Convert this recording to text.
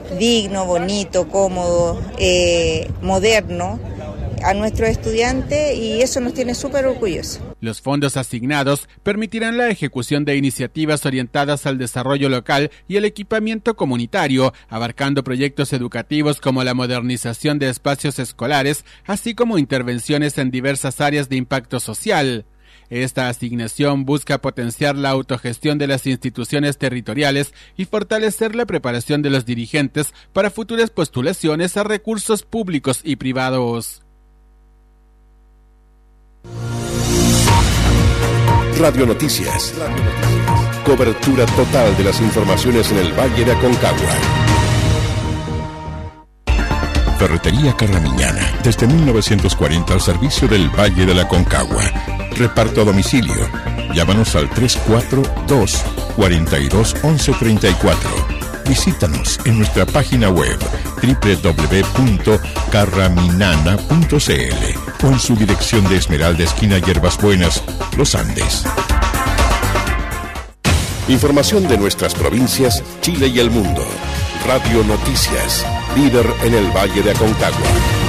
digno, bonito, cómodo, moderno a nuestros estudiantes, y eso nos tiene súper orgullosos. Los fondos asignados permitirán la ejecución de iniciativas orientadas al desarrollo local y el equipamiento comunitario, abarcando proyectos educativos como la modernización de espacios escolares, así como intervenciones en diversas áreas de impacto social. Esta asignación busca potenciar la autogestión de las instituciones territoriales y fortalecer la preparación de los dirigentes para futuras postulaciones a recursos públicos y privados. Radio Noticias. Cobertura total de las informaciones en el Valle de Aconcagua. Ferretería Carramiñana, desde 1940 al servicio del Valle de la Aconcagua. Reparto a domicilio. Llámanos al 342-42-1134. Visítanos en nuestra página web www.carraminana.cl o en su dirección de Esmeralda, esquina Hierbas Buenas, Los Andes. Información de nuestras provincias, Chile y el mundo. Radio Noticias, líder en el Valle de Aconcagua.